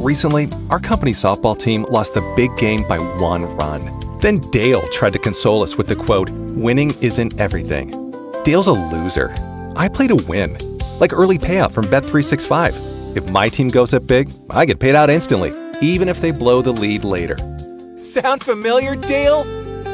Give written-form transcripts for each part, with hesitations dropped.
Recently, our company softball team lost a big game by 1 run. Then Dale tried to console us with the quote, "Winning isn't everything." Dale's a loser. I play to win. Like early payout from Bet365. If my team goes up big, I get paid out instantly, even if they blow the lead later. Sound familiar, Dale?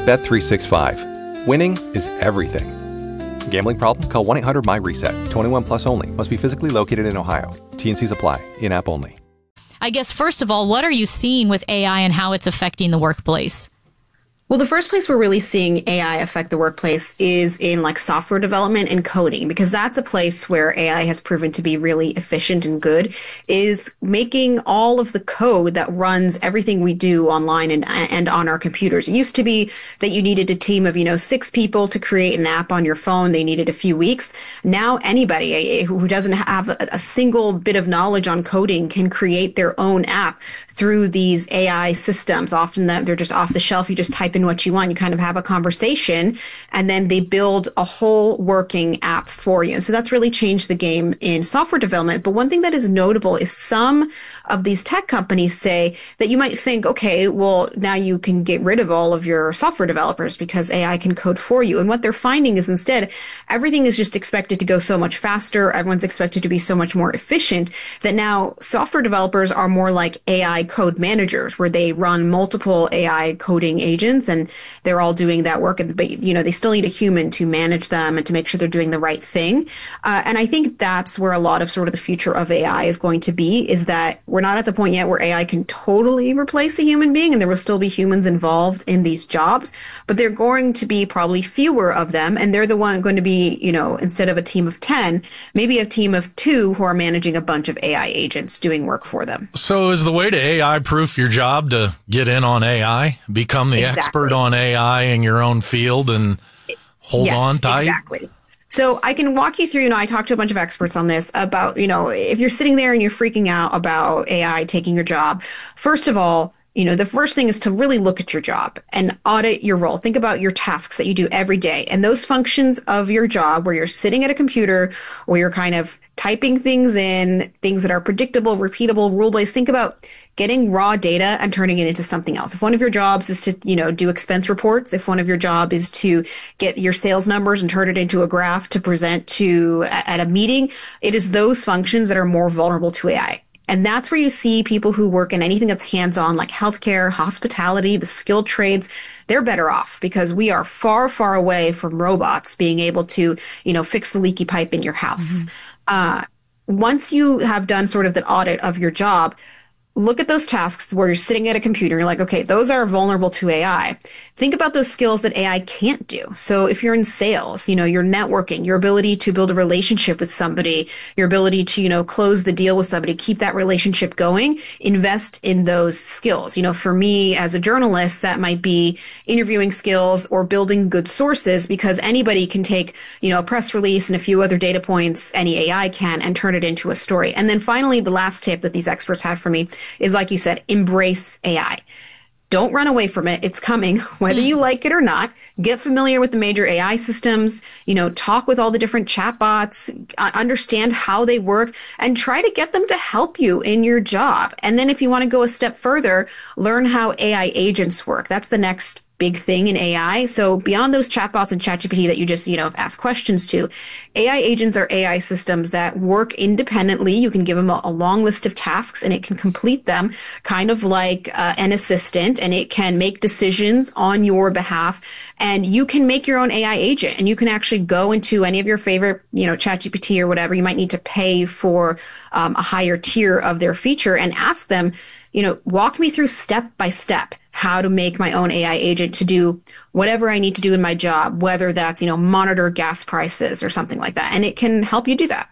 Bet365. Winning is everything. Gambling problem? Call 1-800-MY-RESET. 21 plus only. Must be physically located in Ohio. T&Cs apply. In-app only. I guess, first of all, what are you seeing with AI and how it's affecting the workplace? Well, the first place we're really seeing AI affect the workplace is in like software development and coding, because that's a place where AI has proven to be really efficient and good, is making all of the code that runs everything we do online and on our computers. It used to be that you needed a team of, 6 people to create an app on your phone. They needed a few weeks. Now anybody who doesn't have a single bit of knowledge on coding can create their own app through these AI systems. Often they're just off the shelf. You just type in what you want. You kind of have a conversation, and then they build a whole working app for you. And so that's really changed the game in software development. But one thing that is notable is some of these tech companies say that you might think, okay, well, now you can get rid of all of your software developers because AI can code for you. And what they're finding is instead, everything is just expected to go so much faster. Everyone's expected to be so much more efficient that now software developers are more like AI code managers, where they run multiple AI coding agents and they're all doing that work. But, they still need a human to manage them and to make sure they're doing the right thing. And I think that's where a lot of sort of the future of AI is going to be, is that we're not at the point yet where AI can totally replace a human being, and there will still be humans involved in these jobs, but they're going to be probably fewer of them. And they're the one going to be, instead of a team of 10, maybe a team of 2 who are managing a bunch of AI agents doing work for them. So is the way to AI proof your job to get in on AI, become the expert on AI in your own field and hold on tight? Exactly. So I can walk you through, I talked to a bunch of experts on this about, if you're sitting there and you're freaking out about AI taking your job, first of all, the first thing is to really look at your job and audit your role. Think about your tasks that you do every day and those functions of your job where you're sitting at a computer, where you're kind of typing things in, things that are predictable, repeatable, rule-based. Think about getting raw data and turning it into something else. If one of your jobs is to, do expense reports, if one of your job is to get your sales numbers and turn it into a graph to present to at a meeting, it is those functions that are more vulnerable to AI. And that's where you see people who work in anything that's hands-on, like healthcare, hospitality, the skilled trades. They're better off because we are far, far away from robots being able to, fix the leaky pipe in your house. Mm-hmm. Once you have done sort of the audit of your job, look at those tasks where you're sitting at a computer. You're like, okay, those are vulnerable to AI. Think about those skills that AI can't do. So if you're in sales, your networking, your ability to build a relationship with somebody, your ability to, close the deal with somebody, keep that relationship going, invest in those skills. For me as a journalist, that might be interviewing skills or building good sources, because anybody can take, a press release and a few other data points, any AI can, and turn it into a story. And then finally, the last tip that these experts have for me is, like you said, embrace AI. Don't run away from it. It's coming, whether you like it or not. Get familiar with the major AI systems, talk with all the different chatbots, understand how they work, and try to get them to help you in your job. And then if you want to go a step further, learn how AI agents work. That's the next big thing in AI. So beyond those chatbots and ChatGPT that you just, ask questions to, AI agents are AI systems that work independently. You can give them a long list of tasks and it can complete them, kind of like an assistant, and it can make decisions on your behalf. And you can make your own AI agent, and you can actually go into any of your favorite, ChatGPT or whatever. You might need to pay for a higher tier of their feature and ask them, walk me through step by step how to make my own AI agent to do whatever I need to do in my job, whether that's, monitor gas prices or something like that. And it can help you do that.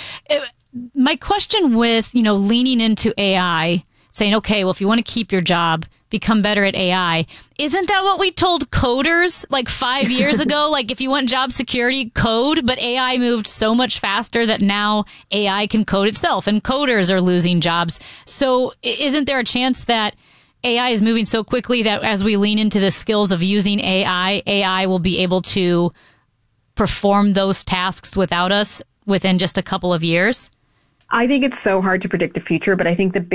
My question with, leaning into AI, saying, okay, well, if you want to keep your job, become better at AI. Isn't that what we told coders like 5 years ago? Like, if you want job security, code, but AI moved so much faster that now AI can code itself and coders are losing jobs. So isn't there a chance that AI is moving so quickly that as we lean into the skills of using AI will be able to perform those tasks without us within just a couple of years? I think it's so hard to predict the future, but I think the